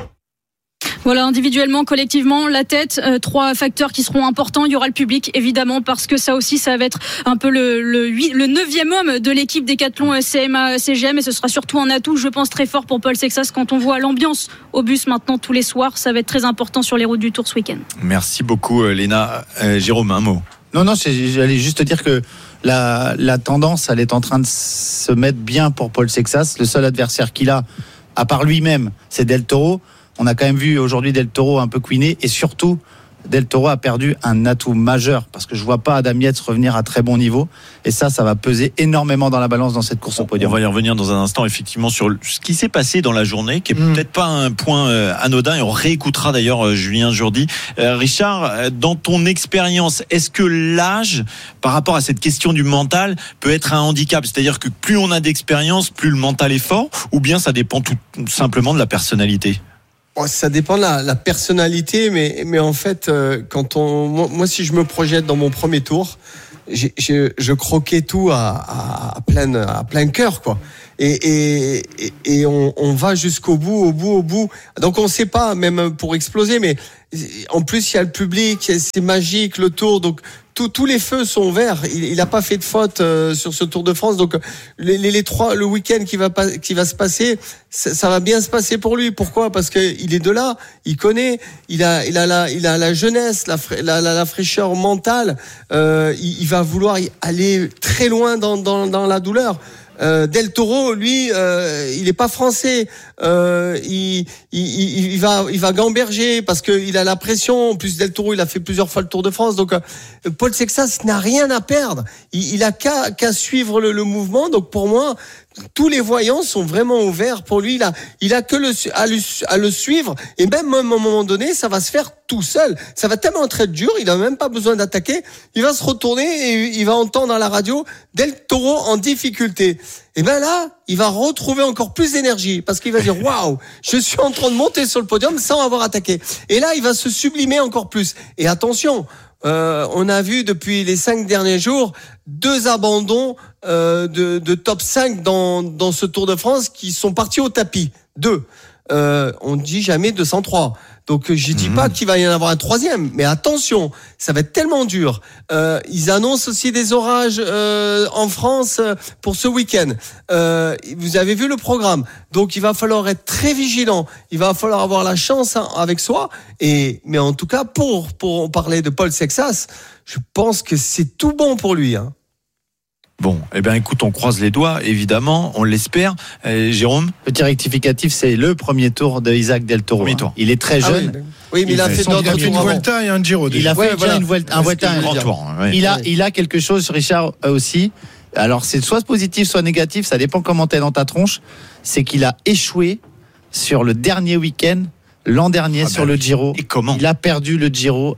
Voilà, individuellement, collectivement, la tête, 3 facteurs qui seront importants. Il y aura le public, évidemment, parce que ça aussi, ça va être un peu le 9e homme de l'équipe Decathlon CMA CGM, et ce sera surtout un atout, je pense, très fort pour Paul Sexas quand on voit l'ambiance au bus maintenant tous les soirs. Ça va être très important sur les routes du Tour ce week-end. Merci beaucoup, Léna. Jérôme, un mot. Non, j'allais juste dire que la tendance, elle est en train de se mettre bien pour Paul Sexas. Le seul adversaire qu'il a, à part lui-même, c'est Del Toro. On a quand même vu aujourd'hui Del Toro un peu couiner et surtout Del Toro a perdu un atout majeur parce que je vois pas Adam Yates revenir à très bon niveau et ça va peser énormément dans la balance dans cette course au podium. On va y revenir dans un instant effectivement sur ce qui s'est passé dans la journée qui est peut-être pas un point anodin et on réécoutera d'ailleurs Julien Jourdi. Richard, dans ton expérience, est-ce que l'âge par rapport à cette question du mental peut être un handicap, c'est-à-dire que plus on a d'expérience, plus le mental est fort, ou bien ça dépend tout simplement de la personnalité? Ça dépend de la personnalité, mais en fait, moi, si je me projette dans mon premier tour, je croquais tout à plein cœur, quoi. Et on va jusqu'au bout, au bout. Donc on sait pas, même pour exploser, mais en plus il y a le public, c'est magique le Tour, donc tous les feux sont verts. Il a pas fait de faute sur ce Tour de France, donc les trois, le week-end qui va se passer, ça va bien se passer pour lui. Pourquoi ? Parce que il est de là, il connaît, il a la jeunesse, la fraîcheur mentale. Il va vouloir aller très loin dans la douleur. Del Toro, lui, il est pas français. Il va gamberger parce que il a la pression. En plus, Del Toro, il a fait plusieurs fois le Tour de France. Donc, Paul Sexas n'a rien à perdre. Il a qu'à suivre le mouvement. Donc, pour moi, tous les voyants sont vraiment ouverts pour lui. Il a que à le suivre. Et même à un moment donné, ça va se faire tout seul. Ça va tellement être dur, il a même pas besoin d'attaquer. Il va se retourner et il va entendre à la radio Del Toro en difficulté. Et ben là, il va retrouver encore plus d'énergie parce qu'il va dire waouh, je suis en train de monter sur le podium sans avoir attaqué. Et là, il va se sublimer encore plus. Et attention, on a vu depuis les 5 derniers jours 2 abandons de top 5 dans ce Tour de France qui sont partis au tapis. 2. On ne dit jamais 203. Donc je dis pas qu'il va y en avoir un 3e, mais attention, ça va être tellement dur. Ils annoncent aussi des orages en France pour ce week-end. Vous avez vu le programme, donc il va falloir être très vigilant. Il va falloir avoir la chance avec soi. Mais en tout cas, pour parler de Paul Sexas, je pense que c'est tout bon pour lui. Bon, eh bien, écoute, on croise les doigts, évidemment, on l'espère. Jérôme ? Petit rectificatif, c'est le premier tour de Isaac Del Toro. Il est très jeune. Oui, mais il a fait d'autres tours. Une Vuelta et un Giro. Il a fait déjà un Vuelta et un Giro. Il a quelque chose, Richard, aussi. Alors, c'est soit positif, soit négatif, ça dépend comment t'es dans ta tronche. C'est qu'il a échoué sur le dernier week-end. L'an dernier sur le Giro. Et comment ? Il a perdu le Giro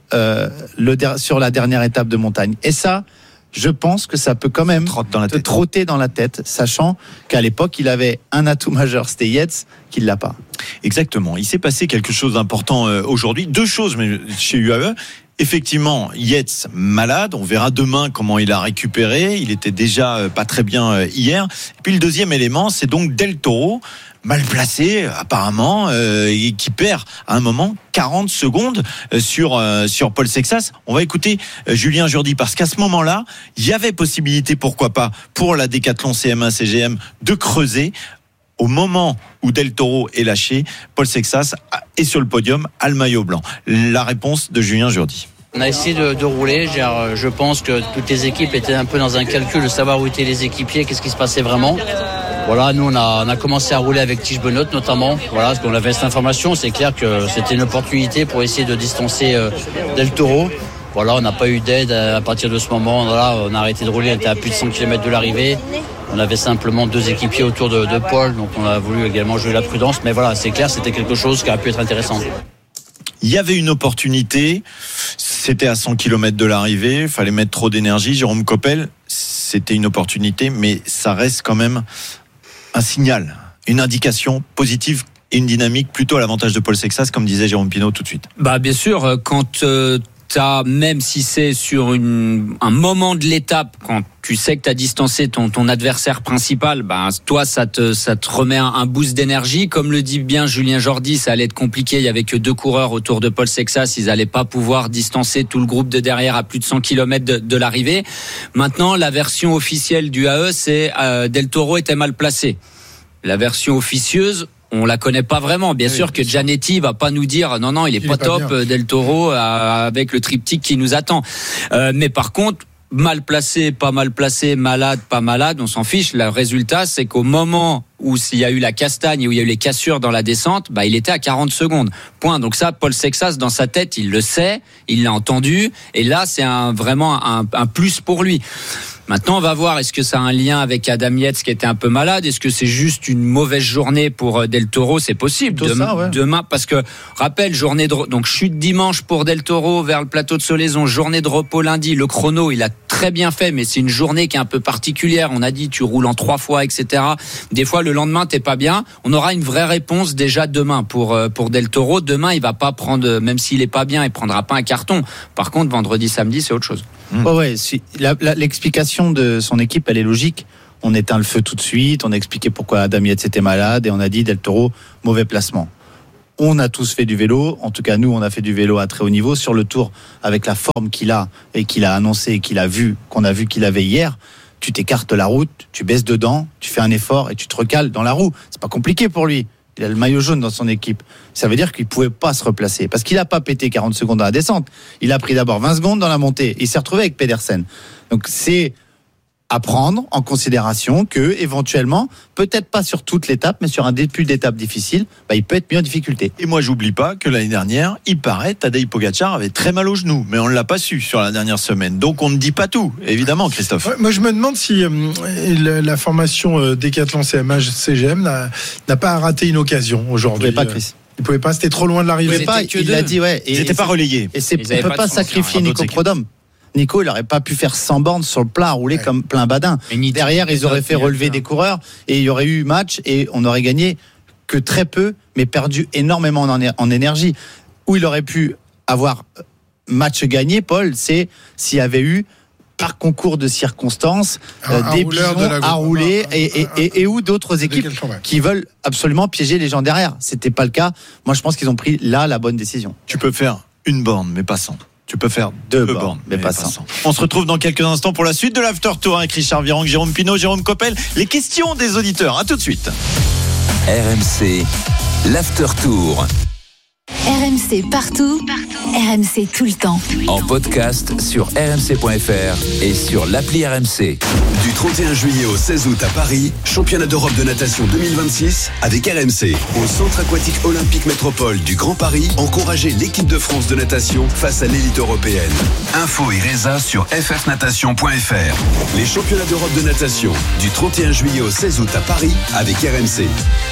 sur la dernière étape de montagne. Et ça, je pense que ça peut quand même te trotter dans la tête, sachant qu'à l'époque, il avait un atout majeur, c'était Yates, qu'il l'a pas. Exactement. Il s'est passé quelque chose d'important aujourd'hui. 2 choses mais chez UAE. Effectivement, Yates malade. On verra demain comment il a récupéré. Il était déjà pas très bien hier. Et puis le deuxième élément, c'est donc Del Toro, mal placé apparemment, et qui perd à un moment 40 secondes sur Paul Sexas. On va écouter Julien Jourdi parce qu'à ce moment-là, il y avait possibilité, pourquoi pas, pour la Décathlon CM1 CGM de creuser. Au moment où Del Toro est lâché, Paul Sexas est sur le podium, à le maillot blanc. La réponse de Julien Jourdi. On a essayé de rouler. Je pense que toutes les équipes étaient un peu dans un calcul de savoir où étaient les équipiers, qu'est-ce qui se passait vraiment. Voilà, nous on a commencé à rouler avec Tige Benoît notamment. Voilà, parce qu'on avait cette information. C'est clair que c'était une opportunité pour essayer de distancer Del Toro. Voilà, on n'a pas eu d'aide à partir de ce moment. Voilà, on a arrêté de rouler. On était à plus de 100 km de l'arrivée. On avait simplement 2 équipiers autour de Paul, donc on a voulu également jouer la prudence. Mais voilà, c'est clair, c'était quelque chose qui aurait pu être intéressant. Il y avait une opportunité, c'était à 100 km de l'arrivée, il fallait mettre trop d'énergie. Jérôme Coppel, c'était une opportunité, mais ça reste quand même un signal, une indication positive et une dynamique plutôt à l'avantage de Paul Sexas, comme disait Jérôme Pinault tout de suite. Bah bien sûr, quand même si c'est sur un moment de l'étape, quand tu sais que tu as distancé ton adversaire principal, bah, toi, ça te remet un boost d'énergie. Comme le dit bien Julien Jourdi, ça allait être compliqué. Il y avait que 2 coureurs autour de Paul Sexas. Ils allaient pas pouvoir distancer tout le groupe de derrière à plus de 100 km de l'arrivée. Maintenant, la version officielle du AE, c'est Del Toro était mal placé. La version officieuse, on la connaît pas vraiment. Bien sûr que Gianetti va pas nous dire non, il est pas top, Del Toro, avec le triptyque qui nous attend. Mais par contre, mal placé, pas mal placé, malade, pas malade, on s'en fiche. Le résultat, c'est qu'au moment ou s'il y a eu la castagne, ou il y a eu les cassures dans la descente, il était à 40 secondes. Point. Donc ça, Paul Sexas, dans sa tête, il le sait, il l'a entendu, et là, c'est vraiment un plus pour lui. Maintenant, on va voir, est-ce que ça a un lien avec Adam Yates qui était un peu malade? Est-ce que c'est juste une mauvaise journée pour Del Toro? C'est possible. Demain, parce que, rappelle, donc chute dimanche pour Del Toro vers le plateau de Solaison, journée de repos lundi. Le chrono, il a très bien fait, mais c'est une journée qui est un peu particulière. On a dit, tu roules en 3 fois, etc. Des fois, le lendemain, t'es pas bien. On aura une vraie réponse déjà demain pour Del Toro. Demain, il va pas prendre, même s'il est pas bien, il prendra pas un carton. Par contre, vendredi, samedi, c'est autre chose. L'explication de son équipe, elle est logique. On éteint le feu tout de suite, on a expliqué pourquoi Adam Yates était malade et on a dit Del Toro, mauvais placement. On a tous fait du vélo, en tout cas nous on a fait du vélo à très haut niveau sur le tour avec la forme qu'il a et qu'il a annoncé, qu'on a vu qu'il avait hier. Tu t'écartes de la route, tu baisses dedans, tu fais un effort et tu te recales dans la roue. C'est pas compliqué pour lui. Il a le maillot jaune dans son équipe. Ça veut dire qu'il pouvait pas se replacer parce qu'il a pas pété 40 secondes dans la descente. Il a pris d'abord 20 secondes dans la montée. Il s'est retrouvé avec Pedersen. Donc c'est à prendre en considération que éventuellement, peut-être pas sur toute l'étape, mais sur un début d'étape difficile, il peut être mis en difficulté. Et moi, j'oublie pas que l'année dernière, il paraît, Tadej Pogačar avait très mal au genou, mais on ne l'a pas su sur la dernière semaine. Donc on ne dit pas tout, évidemment, Christophe. Ouais, moi, je me demande si la formation Décathlon CMH CGM n'a pas raté une occasion aujourd'hui. Pas, Chris. Il pouvait pas, c'était trop loin de l'arrivée. Il l'a dit, ils n'étaient pas relayés. Et on ne peut pas sacrifier Nico Prodhomme. Nico, il n'aurait pas pu faire 100 bornes sur le plat, rouler comme plein badin. Derrière, ils auraient fait relever des coureurs et il y aurait eu match et on aurait gagné que très peu, mais perdu énormément en énergie. Où il aurait pu avoir match gagné, Paul, c'est s'il y avait eu, par concours de circonstances, des pigeons à rouler et ou d'autres équipes qui veulent absolument piéger les gens derrière. C'était pas le cas. Moi, je pense qu'ils ont pris là la bonne décision. Tu peux faire une borne, mais pas 100. Tu peux faire 2 bornes, mais pas 100. On se retrouve dans quelques instants pour la suite de l'After Tour avec Richard Virenque, Jérôme Pinault, Jérôme Coppel. Les questions des auditeurs. À tout de suite. RMC, l'After Tour. RMC partout, RMC tout le temps. En podcast sur rmc.fr et sur l'appli RMC. Du 31 juillet au 16 août à Paris, championnat d'Europe de natation 2026 avec RMC. Au centre aquatique olympique métropole du Grand Paris, encouragez l'équipe de France de natation face à l'élite européenne. Info et résa sur ffnatation.fr. Les championnats d'Europe de natation du 31 juillet au 16 août à Paris avec RMC.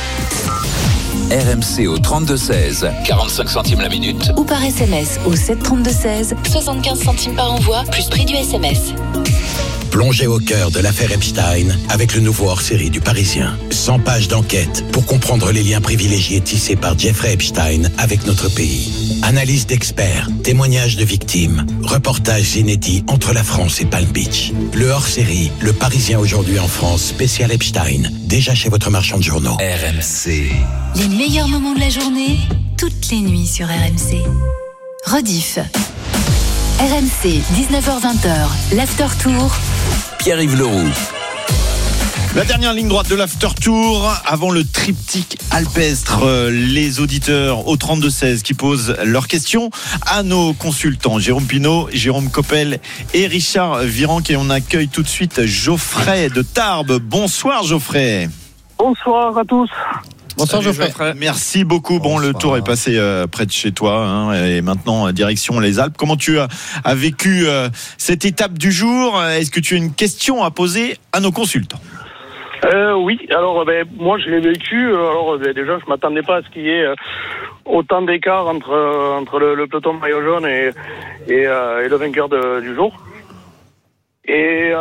RMC au 32-16, 45 centimes la minute. Ou par SMS au 732-16, 75 centimes par envoi, plus prix du SMS. Plongez au cœur de l'affaire Epstein avec le nouveau hors-série du Parisien. 100 pages d'enquête pour comprendre les liens privilégiés tissés par Jeffrey Epstein avec notre pays. Analyse d'experts, témoignages de victimes, reportages inédits entre la France et Palm Beach. Le hors-série, le Parisien aujourd'hui en France, spécial Epstein, déjà chez votre marchand de journaux. RMC. Les meilleurs moments de la journée, toutes les nuits sur RMC. Rediff. RMC, 19h-20h, l'After Tour. Pierre-Yves Leroux. La dernière ligne droite de l'After Tour avant le triptyque alpestre. Les auditeurs au 32-16 qui posent leurs questions à nos consultants Jérôme Pinault, Jérôme Coppel et Richard Virenque. Et on accueille tout de suite Geoffrey de Tarbes. Bonsoir Geoffrey. Bonsoir à tous. Bonsoir Geoffrey. Merci beaucoup. Bonsoir. Bon, le tour est passé près de chez toi et maintenant direction les Alpes. Comment tu as vécu cette étape du jour? Est-ce que tu as une question à poser à nos consultants? Oui, alors moi je l'ai vécu. Alors déjà je m'attendais pas à ce qu'il y ait autant d'écart entre le peloton maillot jaune et le vainqueur du jour. Et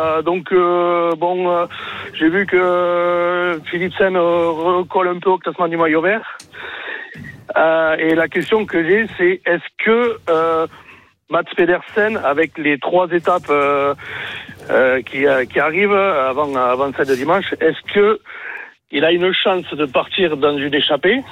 j'ai vu que Philipsen recolle un peu au classement du maillot vert. Et la question que j'ai, c'est est-ce que Mats Pedersen, avec les 3 étapes qui arrivent avant celle de dimanche, est-ce que il a une chance de partir dans une échappée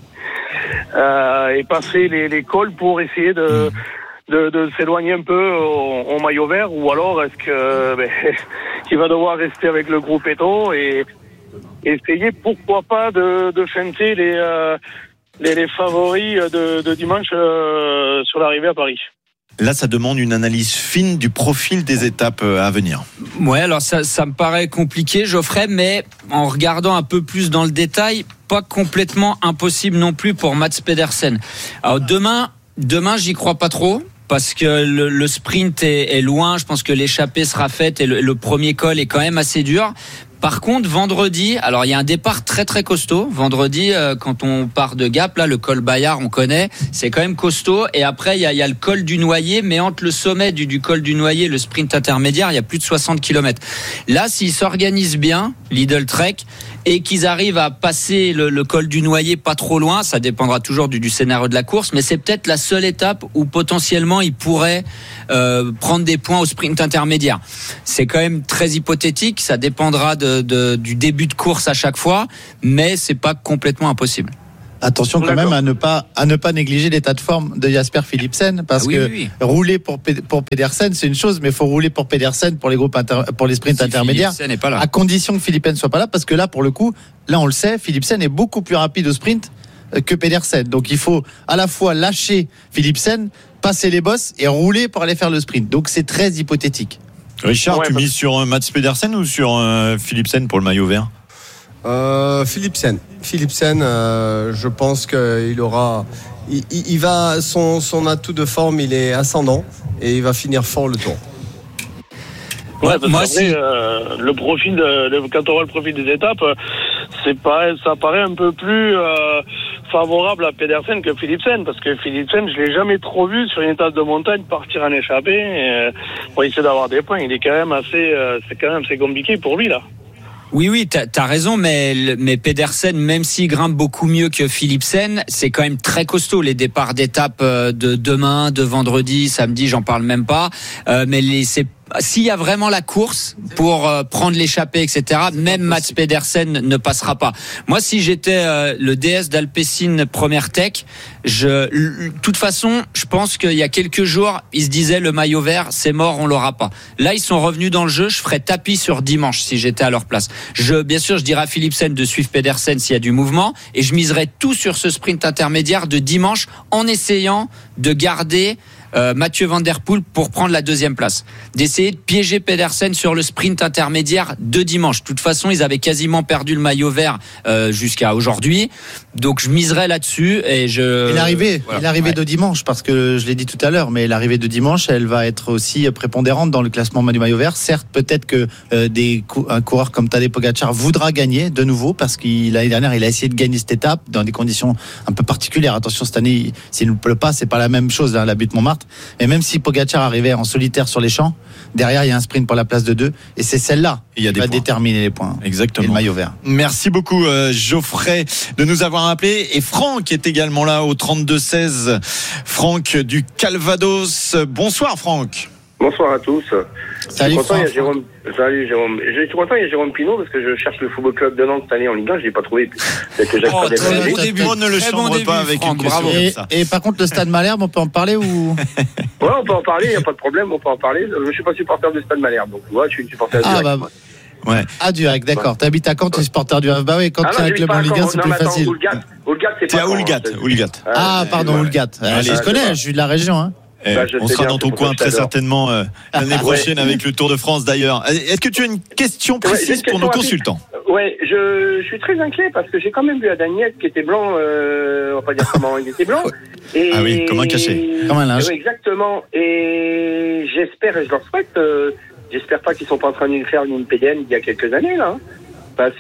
et passer les cols pour essayer de s'éloigner un peu au maillot vert, ou alors est-ce que qu'il va devoir rester avec le groupe Eto et essayer pourquoi pas de feinter les favoris de dimanche sur l'arrivée à Paris. Là, ça demande une analyse fine du profil des étapes à venir. Ouais, alors ça me paraît compliqué, Geoffrey, mais en regardant un peu plus dans le détail, pas complètement impossible non plus pour Mats Pedersen. Alors demain, j'y crois pas trop. Parce que le sprint est loin, je pense que l'échappée sera faite et le premier col est quand même assez dur. Par contre, vendredi, alors il y a un départ très très costaud. Vendredi, quand on part de Gap, là, le col Bayard, on connaît, c'est quand même costaud. Et après, il y a le col du Noyer, mais entre le sommet du col du Noyer et le sprint intermédiaire, il y a plus de 60 km. Là, s'ils s'organisent bien, Lidl Trek, et qu'ils arrivent à passer le col du Noyer pas trop loin, ça dépendra toujours du scénario de la course, mais c'est peut-être la seule étape où potentiellement ils pourraient prendre des points au sprint intermédiaire. C'est quand même très hypothétique, ça dépendra du début de course à chaque fois, mais c'est pas complètement impossible. Attention quand même à ne pas négliger l'état de forme de Jasper Philipsen, parce rouler pour Pedersen c'est une chose, mais il faut rouler pour Pedersen pour les groupes pour les sprints intermédiaires, à condition que Philipsen soit pas là, parce que là pour le coup, là on le sait, Philipsen est beaucoup plus rapide au sprint que Pedersen, donc il faut à la fois lâcher Philipsen, passer les bosses et rouler pour aller faire le sprint, donc c'est très hypothétique. Richard, tu mises sur Mats Pedersen ou sur Philipsen pour le maillot vert? Philipsen, je pense qu'il aura, il va son atout de forme, il est ascendant et il va finir fort le tour. Ouais, parce qu'après, le profil quand on voit le profil des étapes, ça paraît un peu plus favorable à Pedersen que Philipsen, parce que Philipsen, je l'ai jamais trop vu sur une étape de montagne partir en échappée pour essayer d'avoir des points. Il est quand même assez compliqué pour lui là. Oui, t'as raison, mais Pedersen, même s'il grimpe beaucoup mieux que Philipsen, c'est quand même très costaud. Les départs d'étape de demain, de vendredi, samedi, j'en parle même pas. Mais s'il y a vraiment la course pour prendre l'échappée, etc., même Mats Pedersen ne passera pas. Moi, si j'étais le DS d'Alpecin Première Tech, de toute façon, je pense qu'il y a quelques jours, ils se disaient le maillot vert, c'est mort, on l'aura pas. Là, ils sont revenus dans le jeu. Je ferais tapis sur dimanche si j'étais à leur place. Bien sûr, je dirais à Philipsen de suivre Pedersen s'il y a du mouvement, et je miserais tout sur ce sprint intermédiaire de dimanche en essayant de garder Mathieu Van Der Poel pour prendre la deuxième place, d'essayer de piéger Pedersen sur le sprint intermédiaire de dimanche. De toute façon, ils avaient quasiment perdu le maillot vert jusqu'à aujourd'hui, donc je miserais là-dessus. Et l'arrivée de dimanche, parce que je l'ai dit tout à l'heure, mais l'arrivée de dimanche, elle va être aussi prépondérante dans le classement du maillot vert. Certes, peut-être que un coureur comme Tadej Pogačar voudra gagner de nouveau, parce qu'il l'année dernière, il a essayé de gagner cette étape dans des conditions un peu particulières. Attention, cette année, s'il ne pleut pas, c'est pas la même chose, la butte Montmartre. Et même si Pogačar arrivait en solitaire sur les champs, derrière il y a un sprint pour la place de 2, et c'est celle-là qui va déterminer les points. Exactement. Et le maillot vert. Merci beaucoup Geoffrey de nous avoir appelé, et Franck est également là au 32-16. Franck du Calvados. Bonsoir Franck. Bonsoir à tous. Salut Franck. Salut Jérôme. Je suis content, il y a Jérôme Pinault, parce que je cherche le Football Club de Nantes cette année en Ligue 1, je l'ai pas trouvé. Très bon début. On ne le chambre pas avec Franck, une question comme ça. Et par contre, le Stade Malherbe, on peut en parler ou Ouais, on peut en parler, il n'y a pas de problème, on peut en parler. Je suis pas supporter du Stade Malherbe, donc ouais, je suis supporter du Havre. Ouais. Ah, direct, d'accord. T'habites à Caen, tu es supporter du Havre. Bah oui, quand tu es avec le club en Ligue 1, c'est plus facile. Oulgat, c'est pas Oulgat. Ah, pardon, Oulgat. Je connais, je suis de la région, hein. On sera dans ton coin très certainement l'année prochaine avec le Tour de France d'ailleurs. Est-ce que tu as une question précise pour nos consultants? Ouais, je suis très inquiet parce que j'ai quand même vu Adaniel qui était blanc, on va pas dire comment il était blanc. Et ah oui, comme un cachet. Comme un linge. Exactement. Et j'espère, et je leur souhaite, j'espère pas qu'ils sont pas en train de nous faire une PDN il y a quelques années là. Parce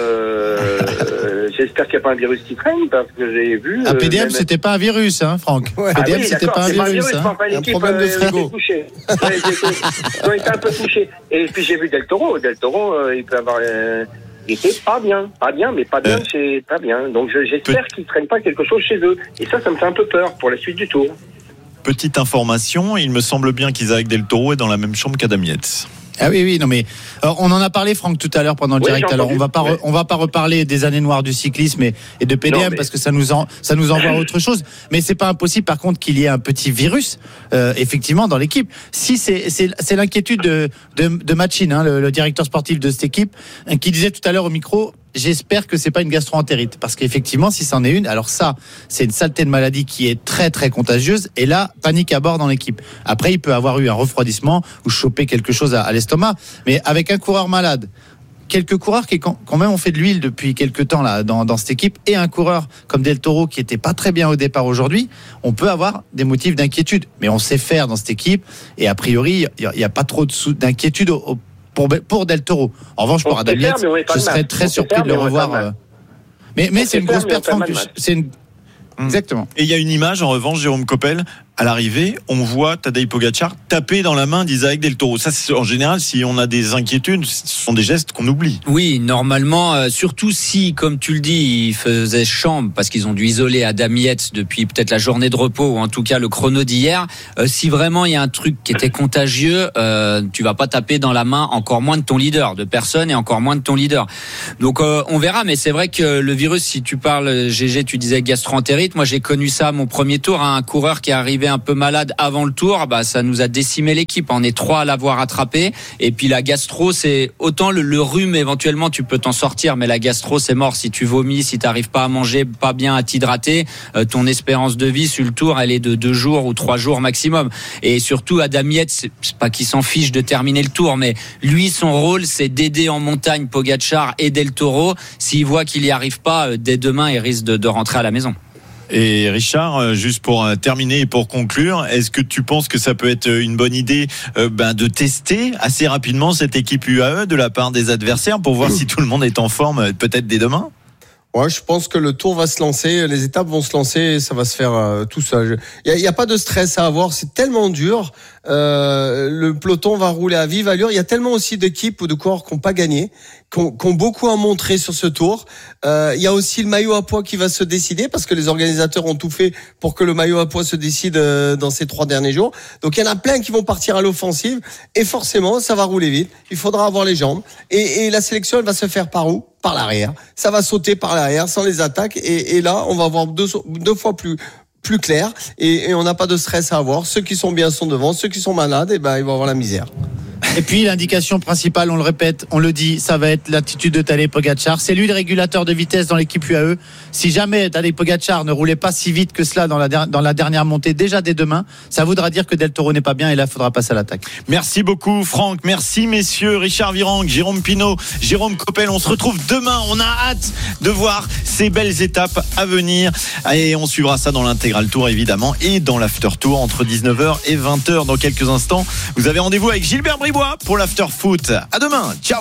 que j'espère qu'il n'y a pas un virus qui traîne, parce que j'ai vu... PDM, c'était pas un virus, hein, Franck. PDM, c'était pas un virus. Un problème de frigo. Ils ont été un peu touchés. Et puis j'ai vu Del Toro. Del Toro, il peut avoir... il était pas bien, mais pas bien, c'est pas bien. Donc j'espère qu'ils ne traînent pas quelque chose chez eux. Et ça me fait un peu peur pour la suite du Tour. Petite information, il me semble bien qu'Isaac Del Toro est dans la même chambre qu'Adam Yates. Ah oui, non mais on en a parlé Franck tout à l'heure pendant le direct. Alors on va pas reparler des années noires du cyclisme et de PDM parce que ça nous envoie autre chose. Mais c'est pas impossible par contre qu'il y ait un petit virus effectivement dans l'équipe. Si c'est l'inquiétude de Machin, hein, le directeur sportif de cette équipe, qui disait tout à l'heure au micro, j'espère que c'est pas une gastro-entérite, parce qu'effectivement, si c'en est une, alors ça, c'est une saleté de maladie qui est très très contagieuse, et là, panique à bord dans l'équipe. Après, il peut avoir eu un refroidissement ou choper quelque chose à l'estomac, mais avec un coureur malade, quelques coureurs qui quand même ont fait de l'huile depuis quelques temps là dans cette équipe, et un coureur comme Del Toro qui était pas très bien au départ aujourd'hui, on peut avoir des motifs d'inquiétude, mais on sait faire dans cette équipe, et a priori, il y a pas trop d'inquiétude pour Del Toro. En revanche, pour Adam Yates, je serais très surpris de le revoir. Mais c'est une grosse perte. Exactement. Et il y a une image, en revanche, Jérôme Coppel, à l'arrivée, on voit Tadej Pogačar taper dans la main d'Isaac Del Toro. Ça, c'est, en général, si on a des inquiétudes, ce sont des gestes qu'on oublie. Oui, normalement, surtout si, comme tu le dis, ils faisaient chambre parce qu'ils ont dû isoler Adam Yates depuis peut-être la journée de repos ou en tout cas le chrono d'hier. Si vraiment il y a un truc qui était contagieux, tu vas pas taper dans la main, encore moins de ton leader, de personne et encore moins de ton leader. Donc on verra, mais c'est vrai que le virus, si tu parles, GG, tu disais gastro-entérite. Moi, j'ai connu ça à mon premier tour, un coureur qui est arrivé un peu malade avant le tour, ça nous a décimé l'équipe. On est 3 à l'avoir attrapé. Et puis la gastro, c'est autant le rhume, éventuellement tu peux t'en sortir, mais la gastro, c'est mort. Si tu vomis, si t'arrives pas à manger, pas bien à t'hydrater, ton espérance de vie sur le tour, elle est de 2 jours ou 3 jours maximum. Et surtout, Adam Yates, c'est pas qu'il s'en fiche de terminer le tour, mais lui, son rôle, c'est d'aider en montagne Pogačar et Del Toro. S'il voit qu'il y arrive pas, dès demain, il risque de rentrer à la maison. Et Richard, juste pour terminer et pour conclure, est-ce que tu penses que ça peut être une bonne idée de tester assez rapidement cette équipe UAE de la part des adversaires pour voir si tout le monde est en forme peut-être dès demain ? Ouais, je pense que le tour va se lancer, les étapes vont se lancer, et ça va se faire tout seul. Il y a pas de stress à avoir, c'est tellement dur. Le peloton va rouler à vive allure. Il y a tellement aussi d'équipes ou de coureurs qui n'ont pas gagné, qui ont beaucoup à montrer sur ce tour. Il y a aussi le maillot à poids qui va se décider, parce que les organisateurs ont tout fait pour que le maillot à poids se décide dans ces 3 derniers jours. Donc il y en a plein qui vont partir à l'offensive, et forcément ça va rouler vite. Il faudra avoir les jambes, et la sélection elle va se faire par où ? Par l'arrière. Ça va sauter par l'arrière sans les attaques, et là on va avoir deux fois plus clair, et on n'a pas de stress à avoir. Ceux qui sont bien sont devant, ceux qui sont malades, ils vont avoir la misère. Et puis l'indication principale, on le répète, on le dit, ça va être l'attitude de Tadej Pogačar. C'est lui le régulateur de vitesse dans l'équipe UAE. Si jamais Tadej Pogačar ne roulait pas si vite que cela dans la dernière montée, déjà dès demain, ça voudra dire que Del Toro n'est pas bien, et là il faudra passer à l'attaque. Merci beaucoup Franck, merci messieurs, Richard Virenque, Jérôme Pinault, Jérôme Coppel. On se retrouve demain, on a hâte de voir ces belles étapes à venir, et on suivra ça dans l'intégral tour évidemment, et dans l'after tour entre 19h et 20h dans quelques instants. Vous avez rendez-vous avec Gilbert Bribois pour l'after foot. À demain, ciao.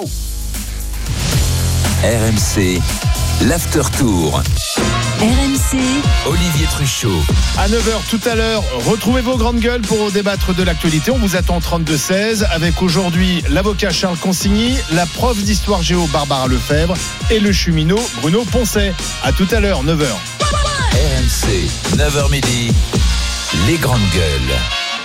RMC, l'after tour. RMC, Olivier Truchot. À 9h tout à l'heure, retrouvez vos grandes gueules pour débattre de l'actualité. On vous attend 32-16 avec aujourd'hui l'avocat Charles Consigny, la prof d'histoire géo Barbara Lefebvre et le cheminot Bruno Poncet. À tout à l'heure, 9h. RMC, 9h midi, les grandes gueules.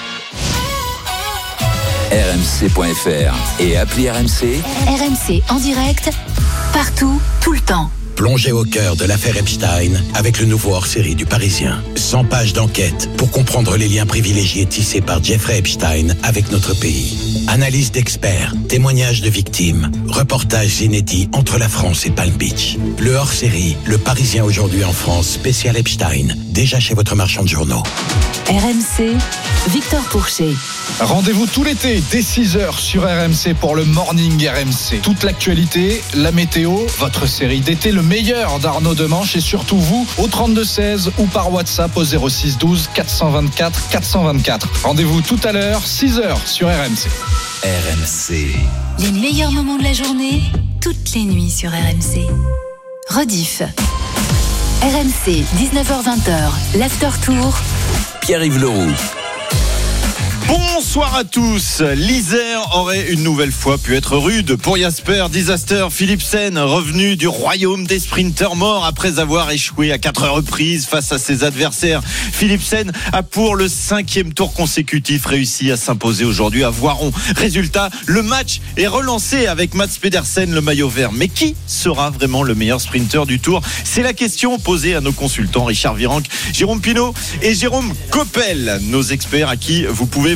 RMC.fr et appli RMC. RMC en direct, partout, tout le temps. Plongez au cœur de l'affaire Epstein avec le nouveau hors-série du Parisien. 100 pages d'enquête pour comprendre les liens privilégiés tissés par Jeffrey Epstein avec notre pays. Analyse d'experts, témoignages de victimes, reportages inédits entre la France et Palm Beach. Le hors-série, le Parisien aujourd'hui en France, spécial Epstein, déjà chez votre marchand de journaux. RMC, Victor Pourchet. Rendez-vous tout l'été dès 6h sur RMC pour le Morning RMC. Toute l'actualité, la météo, votre série d'été, le meilleur d'Arnaud Demanche, et surtout vous au 32-16 ou par WhatsApp au 06 12 424 424. Rendez-vous tout à l'heure, 6h sur RMC. RMC. Les meilleurs moments de la journée, toutes les nuits sur RMC. Rediff. RMC, 19h-20h, l'after tour. Pierre-Yves Leroux. Bonsoir à tous. L'Isère aurait une nouvelle fois pu être rude pour Jasper Disaster Philipsen, revenu du royaume des sprinters morts après avoir échoué à 4 reprises face à ses adversaires. Philipsen a pour le 5e tour consécutif réussi à s'imposer aujourd'hui à Voiron. Résultat, le match est relancé avec Mats Pedersen, le maillot vert. Mais qui sera vraiment le meilleur sprinter du tour ? C'est la question posée à nos consultants Richard Virenque, Jérôme Pinault et Jérôme Coppel, nos experts à qui vous pouvez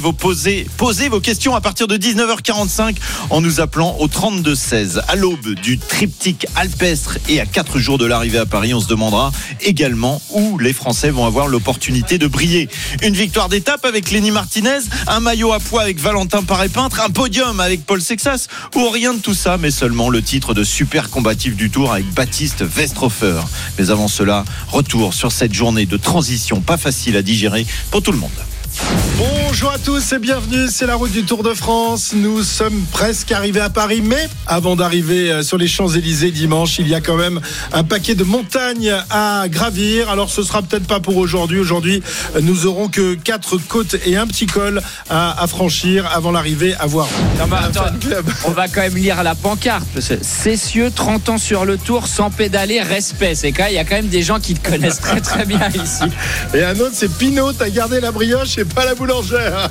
posez vos questions à partir de 19h45 en nous appelant au 32-16. À l'aube du triptyque alpestre et à 4 jours de l'arrivée à Paris, on se demandera également où les Français vont avoir l'opportunité de briller. Une victoire d'étape avec Lenny Martinez, un maillot à pois avec Valentin Paré-Peintre, un podium avec Paul Sexas, ou rien de tout ça, mais seulement le titre de super combatif du Tour avec Baptiste Westhofer. Mais avant cela, retour sur cette journée de transition pas facile à digérer pour tout le monde. Bonjour à tous et bienvenue, c'est la route du Tour de France. Nous sommes presque arrivés à Paris, mais avant d'arriver sur les Champs-Élysées dimanche, il y a quand même un paquet de montagnes à gravir. Alors ce sera peut-être pas pour aujourd'hui. Aujourd'hui, nous aurons que 4 côtes et un petit col à franchir avant l'arrivée à Voiron. On va quand même lire la pancarte. Cessieux, 30 ans sur le Tour, sans pédaler, respect. Il y a quand même des gens qui te connaissent très très bien ici. Et un autre, c'est Pinot, t'as gardé la brioche et pas la boulangère.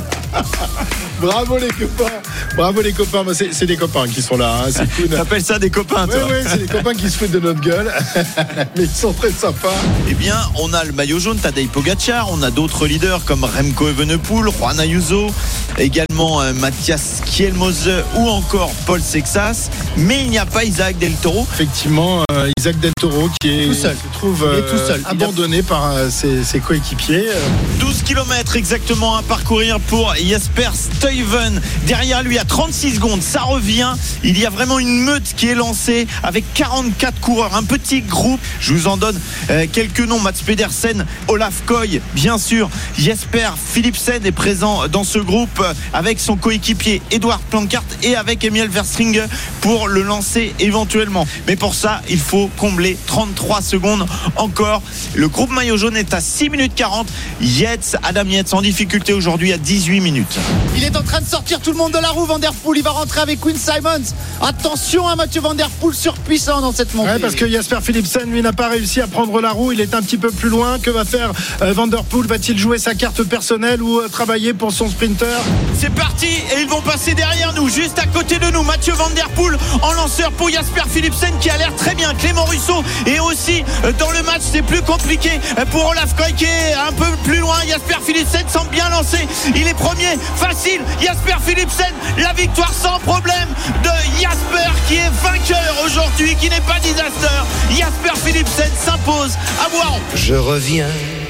Bravo les copains. C'est des copains qui sont là, hein. C'est cool. T'appelles ça des copains, toi? Oui, c'est des copains qui se foutent de notre gueule. Mais ils sont très sympas. Eh bien, on a le maillot jaune, Tadej Pogacar. On a d'autres leaders comme Remco Evenepoel, Juan Ayuso, également Matthias Kielmose ou encore Paul Sexas. Mais il n'y a pas Isaac Del Toro. Effectivement, Isaac Del Toro qui est tout seul. Se trouve tout seul. Abandonné par ses coéquipiers. 12 km exactement à parcourir pour Jesper Stuyven. Derrière lui à 36 secondes, ça revient. Il y a vraiment une meute qui est lancée avec 44 coureurs, un petit groupe. Je vous en donne quelques noms. Mats Pedersen, Olaf Koy, bien sûr. Jesper Philipsen est présent dans ce groupe avec son coéquipier Edward Planckaert et avec Emil Verstringe pour le lancer éventuellement. Mais pour ça, il faut combler 33 secondes encore. Le groupe maillot jaune est à 6 minutes 40. Adam Yates en difficulté aujourd'hui à 18 minutes. Il est en train de sortir tout le monde de la roue. Van Der Poel, il va rentrer avec Quinn Simmons. Attention à Mathieu Van Der Poel, surpuissant dans cette montée. Ouais, parce que Jasper Philipsen, lui, n'a pas réussi à prendre la roue. Il est un petit peu plus loin. Que va faire Van Der Poel? Va-t-il jouer sa carte personnelle ou travailler pour son sprinter? C'est parti et ils vont passer derrière nous, juste à côté de nous. Mathieu Van Der Poel en lanceur pour Jasper Philipsen qui a l'air très bien. Clément Russo est aussi dans le match. C'est plus compliqué pour Olaf Koy qui est un peu plus loin. Jasper Philipsen semble bien lancé. Il est premier, facile. Jasper Philipsen, la victoire sans problème de Jasper qui est vainqueur aujourd'hui, qui n'est pas disaster. Jasper Philipsen s'impose à Voiron. Je reviens